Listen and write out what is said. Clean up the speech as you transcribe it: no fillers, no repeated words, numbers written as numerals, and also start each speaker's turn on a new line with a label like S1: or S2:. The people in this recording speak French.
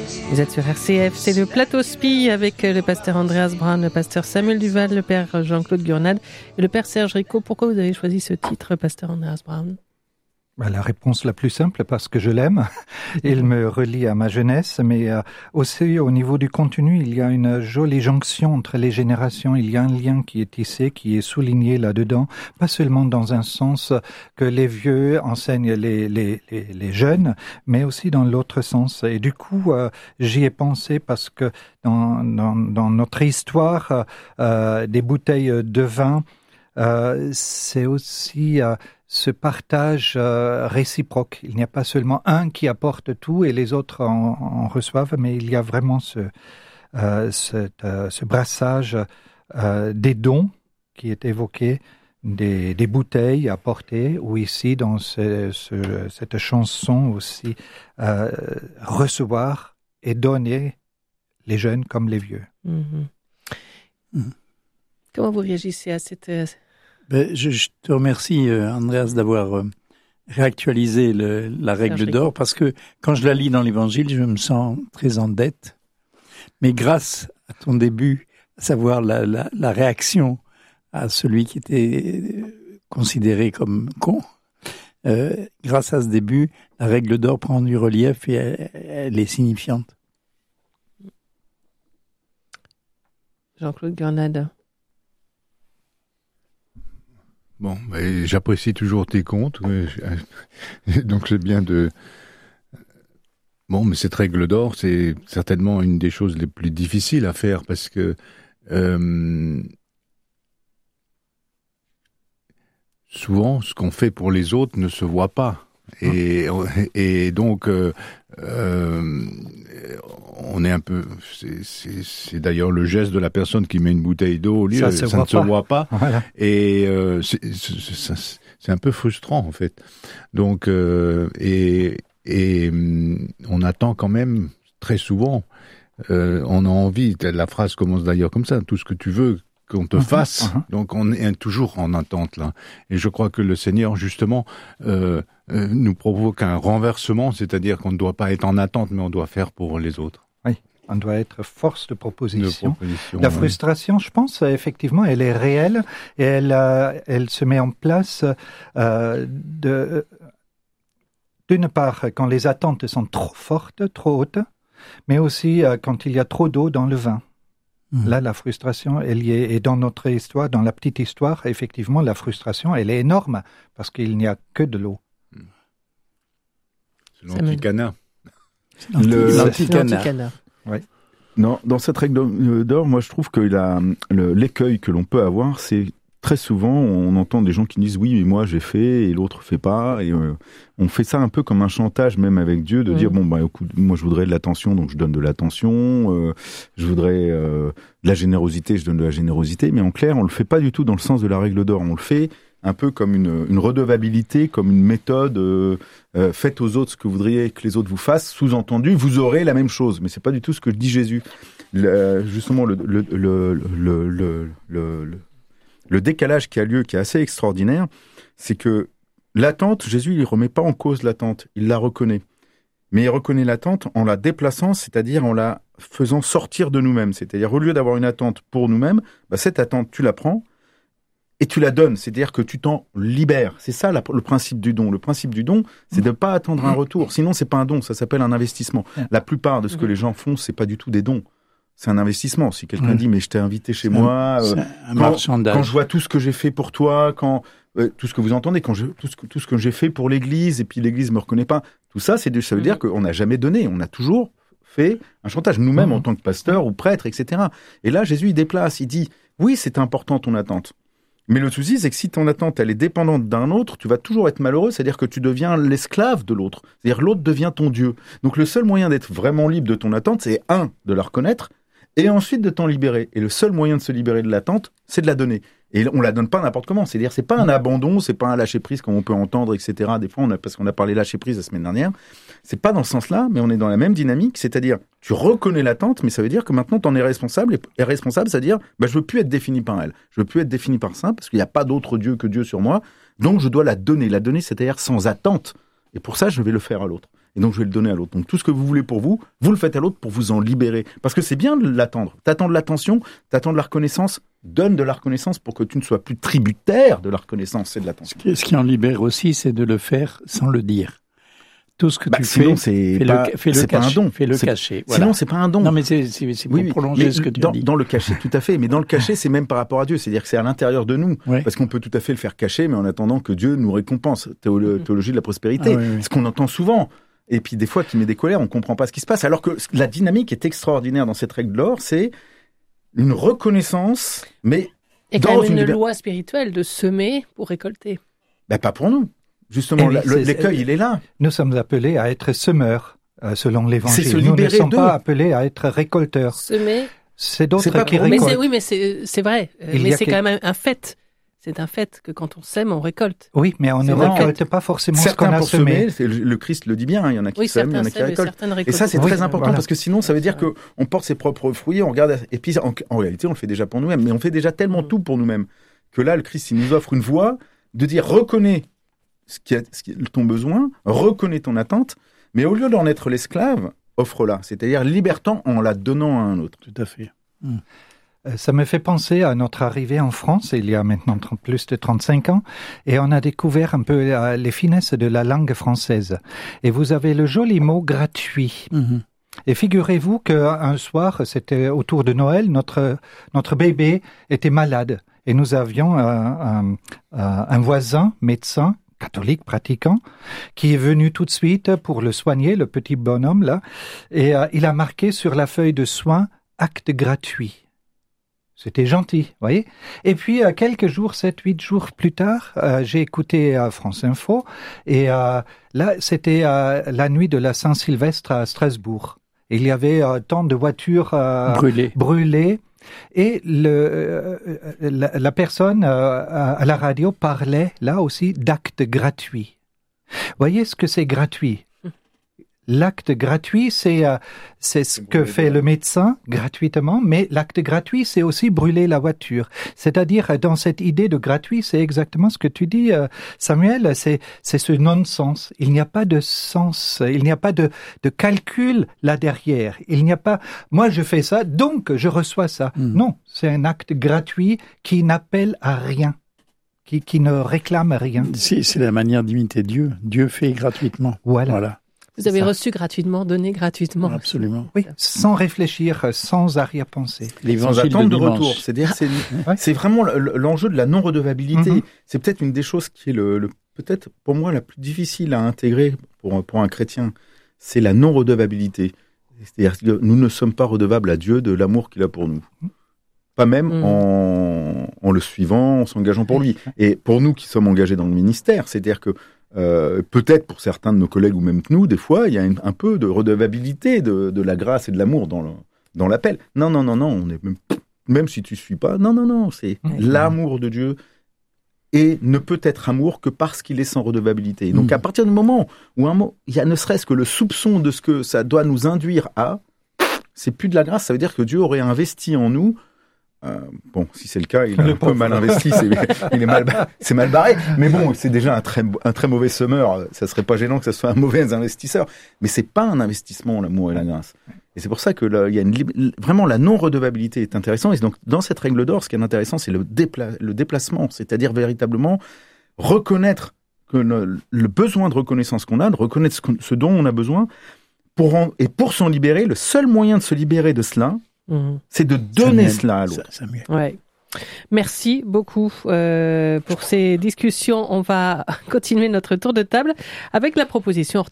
S1: Vous êtes sur RCF, c'est le Plateau Spi avec le pasteur Andreas Braun, le pasteur Samuel Duval, le père Jean-Claude Gurnade et le père Serge Rico. Pourquoi vous avez choisi ce titre, pasteur Andreas Braun ?
S2: La réponse la plus simple, parce que je l'aime. Il me relie à ma jeunesse, mais aussi au niveau du contenu, il y a une jolie jonction entre les générations. Il y a un lien qui est tissé, qui est souligné là-dedans, pas seulement dans un sens que les vieux enseignent les jeunes, mais aussi dans l'autre sens. Et du coup, j'y ai pensé parce que dans notre histoire des bouteilles de vin, c'est aussi ce partage réciproque. Il n'y a pas seulement un qui apporte tout et les autres en reçoivent, mais il y a vraiment ce brassage des dons qui est évoqué, des bouteilles apportées, ou ici dans cette chanson aussi, recevoir et donner, les jeunes comme les vieux.
S1: Comment vous réagissez à cette...
S3: Je te remercie, Andreas, d'avoir réactualisé la règle d'or, parce que quand je la lis dans l'Évangile, je me sens très en dette. Mais grâce à ton début, à savoir la réaction à celui qui était considéré comme con, grâce à ce début, la règle d'or prend du relief et elle est signifiante.
S1: Jean-Claude Gurnade.
S4: Bon, j'apprécie toujours tes contes, donc c'est bien de... Bon, mais cette règle d'or, c'est certainement une des choses les plus difficiles à faire, parce que souvent, ce qu'on fait pour les autres ne se voit pas. Et donc, on est un peu... C'est d'ailleurs le geste de la personne qui met une bouteille d'eau au lieu, ça ne se voit pas. Voilà. Et c'est un peu frustrant, en fait. Donc, et on attend quand même, très souvent, on a envie, la phrase commence d'ailleurs comme ça, tout ce que tu veux qu'on te fasse. Donc on est toujours en attente là. Et je crois que le Seigneur justement nous provoque un renversement, c'est-à-dire qu'on ne doit pas être en attente, mais on doit faire pour les autres.
S2: Oui, on doit être force de proposition. La frustration, je pense, effectivement, elle est réelle et elle se met en place d'une part quand les attentes sont trop fortes, trop hautes, mais aussi quand il y a trop d'eau dans le vin. Là, la frustration, elle y est. Et dans notre histoire, dans la petite histoire, effectivement, la frustration, elle est énorme parce qu'il n'y a que de l'eau.
S4: C'est l'anti-cana.
S3: L'anti-cana.
S2: Oui.
S5: Non, dans cette règle d'or, moi, je trouve que l'écueil que l'on peut avoir, c'est très souvent, on entend des gens qui disent « oui, mais moi, j'ai fait et l'autre fait pas ». Et on fait ça un peu comme un chantage, même avec Dieu, de dire « bon, écoute, moi, je voudrais de l'attention, donc je donne de l'attention. Je voudrais de la générosité, je donne de la générosité. » Mais en clair, on le fait pas du tout dans le sens de la règle d'or. On le fait un peu comme une redevabilité, comme une méthode. Faites aux autres ce que vous voudriez que les autres vous fassent. Sous-entendu, vous aurez la même chose. Mais c'est pas du tout ce que dit Jésus. Justement, le décalage qui a lieu, qui est assez extraordinaire, c'est que l'attente, Jésus, il remet pas en cause l'attente, il la reconnaît. Mais il reconnaît l'attente en la déplaçant, c'est-à-dire en la faisant sortir de nous-mêmes. C'est-à-dire, au lieu d'avoir une attente pour nous-mêmes, cette attente, tu la prends et tu la donnes. C'est-à-dire que tu t'en libères. C'est ça le principe du don. Le principe du don, c'est de ne pas attendre un retour. Sinon, c'est pas un don, ça s'appelle un investissement. La plupart de ce que les gens font, c'est pas du tout des dons. C'est un investissement. Si quelqu'un dit, mais je t'ai invité chez moi, quand je vois tout ce que j'ai fait pour toi, tout ce que vous entendez, tout ce que j'ai fait pour l'Église, et puis l'Église me reconnaît pas, tout ça, ça veut dire qu'on n'a jamais donné. On a toujours fait un chantage, nous-mêmes en tant que pasteurs ou prêtres, etc. Et là, Jésus, il déplace, il dit, oui, c'est important ton attente. Mais le souci, c'est que si ton attente, elle est dépendante d'un autre, tu vas toujours être malheureux, c'est-à-dire que tu deviens l'esclave de l'autre. C'est-à-dire l'autre devient ton Dieu. Donc le seul moyen d'être vraiment libre de ton attente, c'est de la reconnaître, et ensuite de t'en libérer. Et le seul moyen de se libérer de l'attente, c'est de la donner. Et on la donne pas n'importe comment. C'est-à-dire, c'est pas un abandon, c'est pas un lâcher prise comme on peut entendre, etc. Des fois, parce qu'on a parlé lâcher prise la semaine dernière. C'est pas dans ce sens-là, mais on est dans la même dynamique. C'est-à-dire, tu reconnais l'attente, mais ça veut dire que maintenant, t'en es responsable. Et responsable, c'est-à-dire, je veux plus être défini par elle. Je veux plus être défini par ça, parce qu'il n'y a pas d'autre Dieu que Dieu sur moi. Donc, je dois la donner. La donner, c'est-à-dire sans attente. Et pour ça, je vais le faire à l'autre. et donc je vais le donner à l'autre. Donc tout ce que vous voulez pour vous, vous le faites à l'autre pour vous en libérer. Parce que c'est bien de l'attendre. T'attends de l'attention, t'attends de la reconnaissance, donne de la reconnaissance pour que tu ne sois plus tributaire de la reconnaissance et de l'attention.
S3: Ce qui en libère aussi, c'est de le faire sans le dire. Tout ce que tu
S5: sinon,
S3: fais,
S5: c'est pas un don.
S3: Fais-le cacher. Voilà.
S5: Sinon, c'est pas un don.
S3: Non, mais c'est pour prolonger ce que tu dis.
S5: Dans le cacher, tout à fait. Mais dans le cacher, c'est même par rapport à Dieu. C'est-à-dire que c'est à l'intérieur de nous.
S3: Ouais.
S5: Parce qu'on peut tout à fait le faire cacher, mais en attendant que Dieu nous récompense. Théologie de la prospérité. Ce qu'on entend souvent. Et puis, des fois, qui met des colères, on comprend pas ce qui se passe. Alors que la dynamique est extraordinaire dans cette règle d'or. C'est une reconnaissance, mais
S1: et quand même une loi spirituelle de semer pour récolter.
S5: Pas pour nous. Justement, l'écueil, il est là.
S2: Nous sommes appelés à être semeurs, selon l'Évangile.
S5: C'est se
S2: nous ne
S5: libérer
S2: sommes pas appelés à être récolteurs.
S1: Semer.
S2: C'est d'autres qui récoltent.
S1: Mais c'est vrai. Mais c'est quand même un fait. C'est un fait que quand on sème, on récolte.
S2: Oui, mais on ne récolte pas forcément ce qu'on a semé.
S5: Le Christ le dit bien, il y en a qui sèment, il y en a qui récoltent. Et ça, c'est très important parce que sinon, ça veut dire qu'on porte ses propres fruits, on regarde, et puis en réalité, on le fait déjà pour nous-mêmes, mais on fait déjà tellement tout pour nous-mêmes que là, le Christ, il nous offre une voie de dire reconnais ce qui est ton besoin, reconnais ton attente, mais au lieu d'en être l'esclave, offre-la, c'est-à-dire libère-toi en la donnant à un autre.
S3: Tout à fait.
S2: Ça me fait penser à notre arrivée en France, il y a maintenant plus de 35 ans, et on a découvert un peu les finesses de la langue française. Et vous avez le joli mot « gratuit ». Et figurez-vous qu'un soir, c'était autour de Noël, notre bébé était malade. Et nous avions un voisin, médecin, catholique pratiquant, qui est venu tout de suite pour le soigner, le petit bonhomme là, et il a marqué sur la feuille de soins « acte gratuit ». C'était gentil, voyez. Et puis, quelques jours, 7-8 jours plus tard, j'ai écouté France Info, et là, c'était la nuit de la Saint-Sylvestre à Strasbourg. Il y avait tant de voitures brûlées. Et la personne à la radio parlait là aussi d'acte gratuit. Voyez ce que c'est gratuit. L'acte gratuit, c'est ce que fait le médecin gratuitement, mais l'acte gratuit, c'est aussi brûler la voiture. C'est-à-dire, dans cette idée de gratuit, c'est exactement ce que tu dis, Samuel, c'est ce non-sens. Il n'y a pas de sens, il n'y a pas de calcul là derrière. Il n'y a pas, moi je fais ça, donc je reçois ça. Non, c'est un acte gratuit qui n'appelle à rien. Qui ne réclame rien.
S3: C'est la manière d'imiter Dieu. Dieu fait gratuitement. Voilà.
S1: Vous avez reçu gratuitement, donné gratuitement.
S3: Absolument.
S2: Oui, sans réfléchir, sans arrière-pensée.
S5: Sans attendre de retour. C'est-à-dire, c'est vraiment l'enjeu de la non-redevabilité. C'est peut-être une des choses qui est peut-être pour moi la plus difficile à intégrer pour un chrétien. C'est la non-redevabilité. C'est-à-dire que nous ne sommes pas redevables à Dieu de l'amour qu'il a pour nous. Pas même en le suivant, en s'engageant pour lui. Et pour nous qui sommes engagés dans le ministère, c'est-à-dire que peut-être pour certains de nos collègues ou même nous, des fois, il y a un peu de redevabilité de la grâce et de l'amour dans l'appel. Non, on est même si tu ne suis pas, non, c'est l'amour de Dieu et ne peut être amour que parce qu'il est sans redevabilité. Donc à partir du moment où il y a ne serait-ce que le soupçon de ce que ça doit nous induire à, c'est plus de la grâce, ça veut dire que Dieu aurait investi en nous. Bon, si c'est le cas, il est un peu mal investi, c'est mal barré. Mais bon, c'est déjà un très mauvais semeur. Ça serait pas gênant que ça soit un mauvais investisseur. Mais c'est pas un investissement, l'amour et la grâce. Et c'est pour ça que là, il y a vraiment la non-redevabilité est intéressante. Et donc, dans cette règle d'or, ce qui est intéressant, c'est le déplacement. C'est-à-dire véritablement reconnaître que le besoin de reconnaissance qu'on a, de reconnaître ce dont on a besoin, pour s'en libérer, le seul moyen de se libérer de cela, c'est de donner cela à l'autre.
S1: Ouais. Merci beaucoup pour ces discussions. On va continuer notre tour de table avec la proposition orthodoxe